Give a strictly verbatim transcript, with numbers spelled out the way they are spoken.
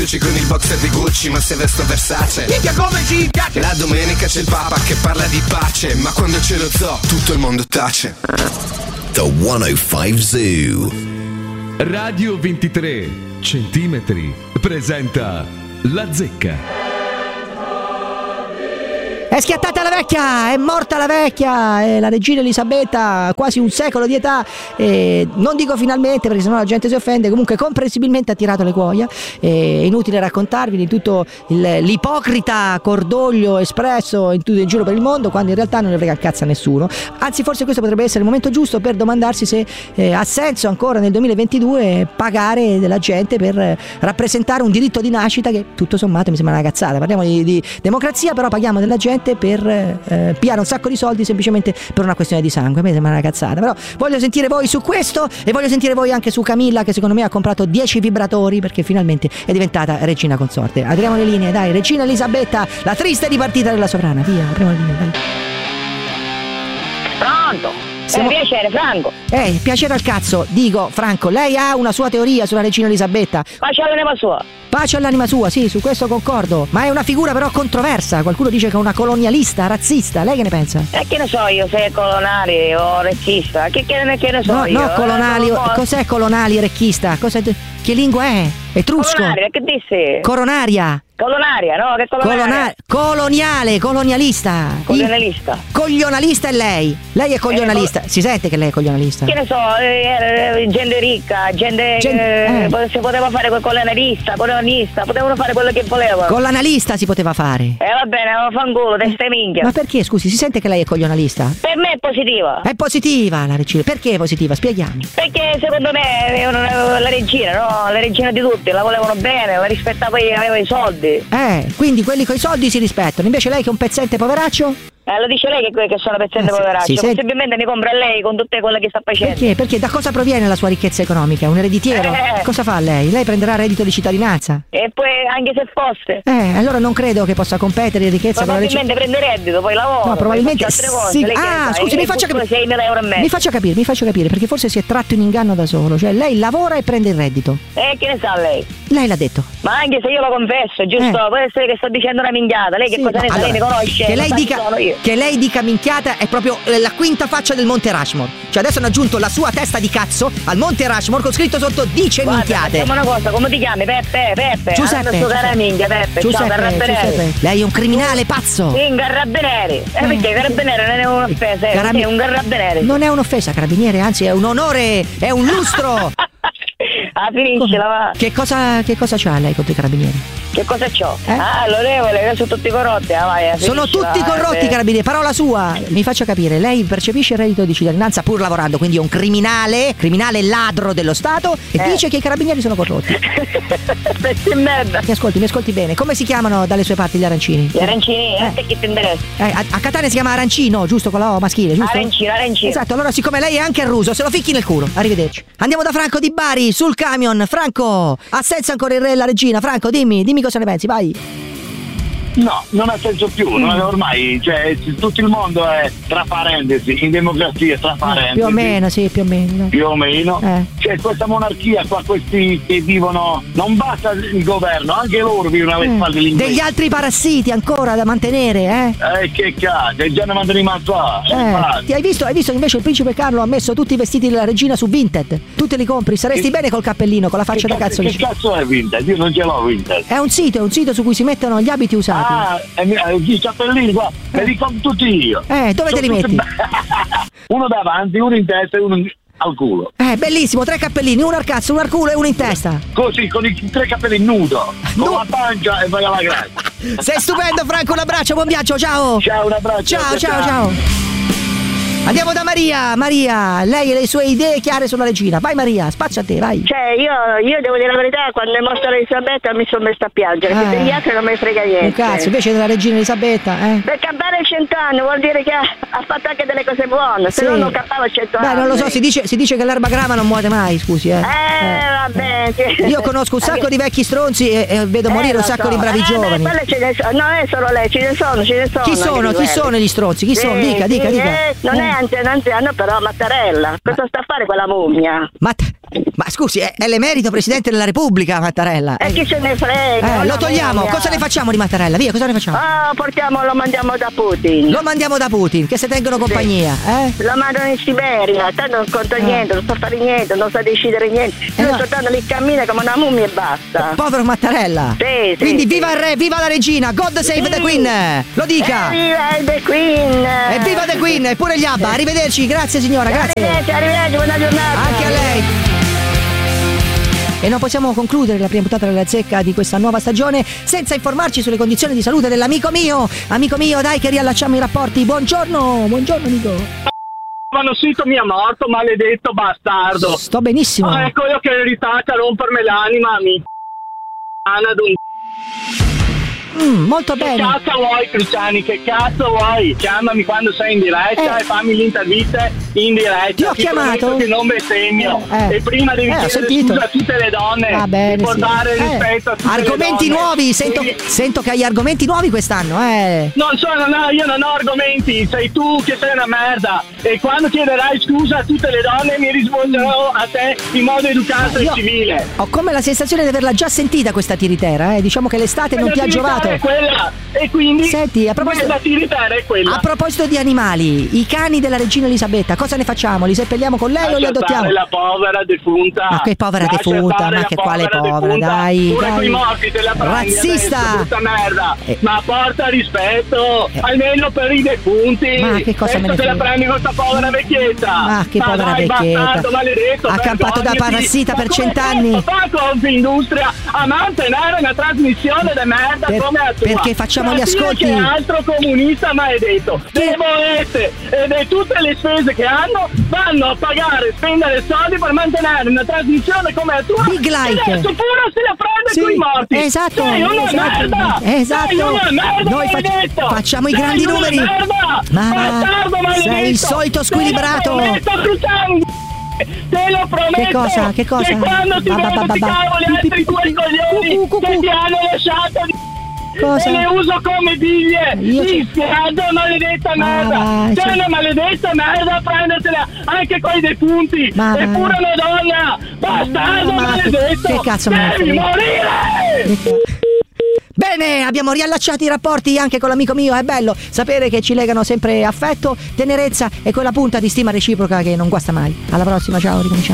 conduci con il boxer di Gucci, ma se vesto Versace. Minchia come ci piace. La domenica c'è il Papa che parla di pace, ma quando c'è lo zoo tutto il mondo tace. The centocinque Zoo. Radio ventitré centimetri presenta La Zecca. È schiattata la vecchia, è morta la vecchia, e la regina Elisabetta, quasi un secolo di età, e non dico finalmente perché sennò la gente si offende, comunque comprensibilmente ha tirato le cuoia. È inutile raccontarvi di tutto il, l'ipocrita cordoglio espresso in tutto in giro per il mondo, quando in realtà non ne frega il cazzo a nessuno. Anzi, forse questo potrebbe essere il momento giusto per domandarsi se eh, ha senso ancora nel duemilaventidue pagare della gente per eh, rappresentare un diritto di nascita che tutto sommato mi sembra una cazzata. Parliamo di, di democrazia, però paghiamo della gente per eh, piare un sacco di soldi semplicemente per una questione di sangue. A me sembra una cazzata, però voglio sentire voi su questo e voglio sentire voi anche su Camilla, che secondo me ha comprato dieci vibratori perché finalmente è diventata regina consorte. Apriamo le linee, dai, regina Elisabetta, la triste dipartita della sovrana. Via, apriamo le linee, dai. Pronto? Siamo... È un piacere, Franco. Eh, piacere al cazzo. Dico, Franco, lei ha una sua teoria sulla regina Elisabetta. Pace all'anima sua. Pace all'anima sua, sì, su questo concordo. Ma è una figura però controversa. Qualcuno dice che è una colonialista, razzista. Lei che ne pensa? E che ne so io, se è colonale o rezzista? Che, che, che ne so no, io? No, colonali. No, no. Cos'è colonali, recchista? Cos'è... Che lingua è? Etrusco? Coronaria, che disse? Coronaria. Colonaria, no? Che colonaria? Colona- coloniale, colonialista. Colonialista. I- coglionalista è lei. Lei è coglionalista. Eh, si sente che lei è coglionalista? Che ne so, eh, eh, gente ricca, gente Gen- eh, eh. si poteva fare quel colonialista, colonista, potevano fare quello che volevano. Con l'analista si poteva fare. Eh va bene, fanculo, testa e minchia. Ma perché, scusi, si sente che lei è coglionalista? Per me è positiva. È positiva la regina. Perché è positiva? Spieghiamo. Perché secondo me è una, la regina, no? La regina di tutti, la volevano bene, la rispettava, aveva i soldi. Eh, quindi quelli coi soldi si rispettano. Invece lei che è un pezzente poveraccio? Eh, lo dice lei che, che sono pezzente Eh, sì, poveraccio. sì, Possibilmente mi compra lei con tutte quelle che sta facendo. Perché? Perché da cosa proviene la sua ricchezza economica? Un ereditiero? Eh. Cosa fa lei? Lei prenderà reddito di cittadinanza? E poi anche se fosse. Eh, allora non credo che possa competere in ricchezza con la regina. Probabilmente prende reddito, poi lavora. No, probabilmente poi faccio altre cose. sì. Lei che Ah, ne sa? scusi, E mi faccia capire. seimila euro e mezzo. Mi faccia capire, mi faccia capire, perché forse si è tratto in inganno da solo. Cioè, lei lavora e prende il reddito. E che ne sa lei? Lei l'ha detto. Ma anche se io lo confesso, giusto? Eh. Può essere che sto dicendo una minchiata. Lei che Sì, cosa ne no, sa? Lei mi allora, conosce? che lei sa chi dica sono io. che lei dica minchiata è proprio la quinta faccia del Monte Rushmore. Cioè adesso hanno aggiunto la sua testa di cazzo al Monte Rushmore con scritto sotto dice Guarda, minchiate. facciamo una cosa, come ti chiami? Peppe, Peppe. Giuseppe, Adesso cara Giuseppe. minchia, Peppe. Ciao, Giuseppe, carabinieri. Giuseppe. Lei è un criminale pazzo. Sì, un carabinieri. Eh, perché carabinieri non è un'offesa, Carabi- è un carabinieri. Non è un'offesa, carabiniere, anzi è un onore, è un lustro. Ah, finiscila, va. Che cosa, che cosa c'ha lei contro i carabinieri? Che cosa c'ho? Eh? Ah, l'onorevole, che sono tutti corrotti. Ah, vai, Sono finiscila, tutti va, corrotti i eh. carabinieri, parola sua. Mi faccia capire, lei percepisce il reddito di cittadinanza pur lavorando, quindi è un criminale, criminale ladro dello Stato e Eh. dice che i carabinieri sono corrotti. Pezzi in merda. Mi ascolti, mi ascolti bene. Come si chiamano dalle sue parti gli arancini? Gli arancini, a te che ti interessa? Eh, a, a Catania si chiama arancino, giusto? Con la O maschile, giusto? Arancino, arancino. Esatto, allora siccome lei è anche il ruso, se lo ficchi nel culo. Arrivederci. Andiamo da Franco di Bari, sul camion. Franco, ha senso ancora il re e la regina? Franco, dimmi, dimmi cosa ne pensi, vai. No, non ha senso più, Mm. non è ormai, cioè tutto il mondo è tra parentesi, in democrazia tra parentesi. Più o meno, sì, più o meno. Più o meno. Eh. C'è questa monarchia qua, questi che vivono, non basta il governo, anche loro vivono alle spalle dell'inglese. Degli altri parassiti ancora da mantenere, eh? Eh che cazzo, già ne mandano in qua. Eh, ti hai visto, hai visto che invece il principe Carlo ha messo tutti i vestiti della regina su Vinted? Tu te li compri, saresti Che- bene col cappellino, con la faccia da cazzo Che di... cazzo è Vinted? Io non ce l'ho Vinted. È un sito, è un sito su cui si mettono gli abiti usati. Ah, e mi- eh, i cappellini qua, me li compro tutti io. Eh, dove te li Sono tutti metti? be- uno davanti, uno in testa e uno in- al culo. Eh, bellissimo, tre cappellini, uno al cazzo, uno al culo e uno in testa. Così, con i tre capelli nudo, con Nu- la pancia e vai alla grande. Sei stupendo, Franco, un abbraccio, buon viaggio, ciao. Ciao, un abbraccio. Ciao, ciao, ciao. Andiamo da Maria, Maria, lei e le sue idee chiare sulla regina. Vai Maria, spazio a te, vai. Cioè, io, io devo dire la verità, quando è morta Elisabetta mi sono messa a piangere, Eh. perché degli altri non mi frega niente. Un cazzo, invece della regina Elisabetta, eh? Per campare cent'anni vuol dire che ha, ha fatto anche delle cose buone, se Sì. no non campava cento anni. Beh, non lo so, si dice, si dice che l'erba grama non muore mai, scusi, eh. Eh, vabbè. Che... Io conosco un sacco di vecchi stronzi e, e vedo morire Eh, un lo sacco so. di bravi eh, giovani. Beh, quelle ce ne sono, non è solo lei, ce ne sono, ce ne sono. Chi anche sono? di Chi quelli. sono gli stronzi? Chi Sì, sono? Dica, sì, dica, dica. eh, non è anziano anziano, però Mattarella. Cosa sta a fare quella mummia? Ma, ma scusi, è, è l'emerito presidente della Repubblica Mattarella. E chi se ne frega? Eh, lo togliamo, mummia. Cosa ne facciamo di Mattarella? Via, cosa ne facciamo? Ah, portiamo, lo mandiamo da Putin. Lo mandiamo da Putin, che se tengono compagnia, eh? Lo mandano in Siberia, tanto non conta niente, non sa fare niente, non sa decidere niente. Eh, Lui no. soltanto lì cammina come una mummia e basta. Povero Mattarella. Sì, sì, Quindi sì. viva il re, viva la regina, God save Sì. the Queen. Lo dica. E viva the Queen. E viva the Queen, e pure gli ABBA. Arrivederci, grazie signora, grazie. Arrivederci, arrivederci, buona giornata. Anche a lei. E non possiamo concludere la prima puntata della Zecca di questa nuova stagione senza informarci sulle condizioni di salute dell'amico mio. Amico mio, dai che riallacciamo i rapporti. Buongiorno, buongiorno amico. Hanno sito mia morto, maledetto bastardo. Sto benissimo. Ah, ecco io che ritaccia a rompermi l'anima, mi Anadun. Mm, molto Che bene. cazzo vuoi, Cristiani? Che cazzo vuoi? Chiamami quando sei in diretta Eh. e fammi le interviste in diretta. Ti ho chiamato? prometto che non bestemmio. Eh. E prima devi Eh, ho chiedere sentito. scusa a tutte le donne. Va bene, di portare sì. Eh, rispetto a tutte argomenti le donne. nuovi, sento, Devi- sento che hai argomenti nuovi quest'anno, eh. Non so, non ho, io non ho argomenti, sei tu che sei una merda. E quando chiederai scusa a tutte le donne mi risponderò a te in modo educato Io e civile. Ho come la sensazione di averla già sentita questa tiritera, eh. Diciamo che l'estate non ti ha La tiritera giovato. è quella. E quindi Senti, a proposito- la tiritera è quella. A proposito di animali, i cani della regina Elisabetta, cosa ne facciamo? Li seppelliamo con lei o li Lascia adottiamo? stare la povera defunta. Ma che povera Lascia defunta, stare ma la che quale povera, defunta. dai, Pure dai. coi morti te la prendi Razzista. adesso, brutta merda. Eh. Ma porta rispetto, Eh. almeno per i defunti. Ma che cosa me ne Adesso te la frega? prendi con questa povera vecchietta. Ma che povera dai, vecchietta. bastardo, maledetto, Ha campato da vergognati. parassita Ma per come cent'anni. cazzo fa Confindustria a mantenere una trasmissione di merda Per- come la tua? perché facciamo gli Ma sì, ascolti. che altro comunista maledetto. Devo essere ed è tutte le spese che hanno vanno a pagare, spendere soldi per mantenere una trasmissione come la tua. Big like. E adesso pure se la prende Sì, coi morti. esatto, Sei una esatto, merda. esatto. Sei una merda, Noi fac- maledetto. facciamo i Sei grandi una numeri. merda. Ma va, Bastardo maledetto. sei il solito squilibrato. Te lo prometto, Cruciani. Te lo prometto. Che cosa? Che cosa? Che quando ti Ba, ba, vedo ba, ti ba, ba. cavoli altri due coglioni Cu, cu, cu, che cu. ti hanno lasciato di Cosa? e le uso come biglie. Io ci- In spiaggia, maledetta Ma merda. vai, Sei cioè- una maledetta merda a prendersela anche con i defunti. Ma Eppure vai. una donna. Bastardo Ma- ma- maledetto. che cazzo me ne Devi frega? morire. Bene, abbiamo riallacciato i rapporti anche con l'amico mio. È bello sapere che ci legano sempre affetto, tenerezza e quella punta di stima reciproca che non guasta mai. Alla prossima, ciao, ricominciamo.